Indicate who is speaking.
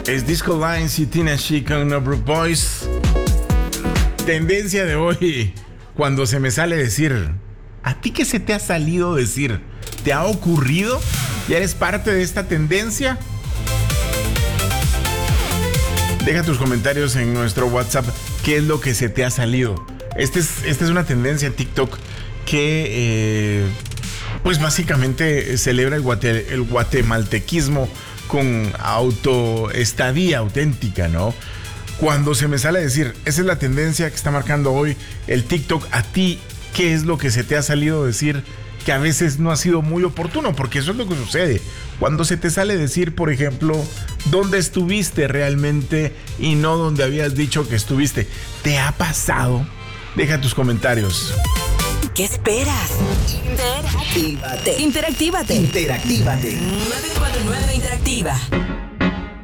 Speaker 1: Es Disco Lines y Tina Chic con No Broke Boys. Tendencia de hoy, cuando se me sale decir, ¿a ti qué se te ha salido decir? ¿Te ha ocurrido? ¿Ya eres parte de esta tendencia? Deja tus comentarios en nuestro WhatsApp. ¿Qué es lo que se te ha salido? Esta es una tendencia en TikTok que, pues básicamente celebra el guatemaltequismo con autoestadía auténtica, ¿no? Cuando se me sale a decir, esa es la tendencia que está marcando hoy el TikTok, a ti, ¿qué es lo que se te ha salido decir que a veces no ha sido muy oportuno? Porque eso es lo que sucede. Cuando se te sale decir, por ejemplo, dónde estuviste realmente y no donde habías dicho que estuviste. ¿Te ha pasado? Deja tus comentarios.
Speaker 2: ¿Qué esperas? Interactívate.
Speaker 3: 949 Interactiva.